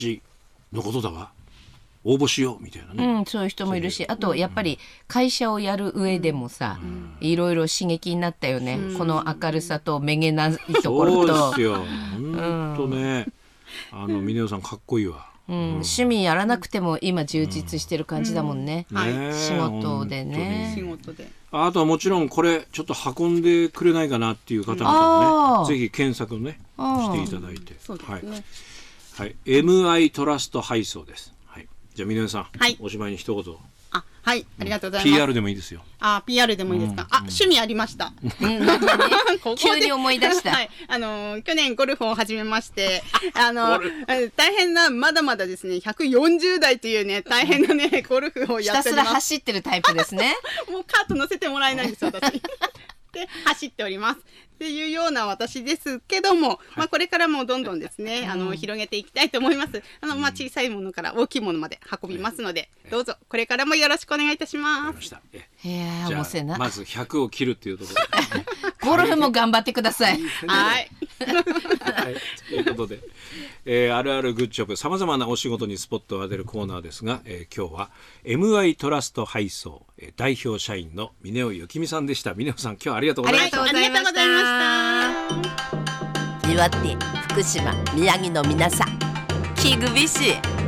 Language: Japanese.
のことだわ、応募しようみたいなね、 そういう人もいるし、あとやっぱり会社をやる上でもさ、いろいろ刺激になったよね、この明るさとめげないところと。 そうですよ、本当ね、峰夫さんかっこいいわ。 趣味やらなくても今充実してる感じだもんね、仕事でね。 仕事で。 あとはもちろんこれちょっと運んでくれないかなっていう方々もね、ぜひ検索ねしていただいて。 そうですね。 はい、MI トラスト配送です。はい、じゃあ峰夫さん、おしまいに一言。 はい、ありがとうございます。 PR でもいいですよ。 PR でもいいですか。趣味ありました。 急に思い出した。 はい、去年ゴルフを始めまして、大変な、まだまだですね、140代というね、大変なね、ゴルフをやっております。 ひたすら走ってるタイプですね。 もうカート乗せてもらえないんです、私。で、走っております。っていうような私ですけども、これからもどんどんですね、広げていきたいと思います。小さいものから大きいものまで運びますので、どうぞこれからもよろしくお願いいたします。 じゃあまず100を切るっていうところで、 ゴルフも頑張ってください。 はい。 ということで、あるあるグッジョブ、さまざまなお仕事にスポットを当てるコーナーですが、今日は MI トラスト配送代表社員の峰尾幸美さんでした。峰尾さん、今日はありがとうございました。 ありがとうございました。 岩手、福島、宮城の皆さん、キグビシ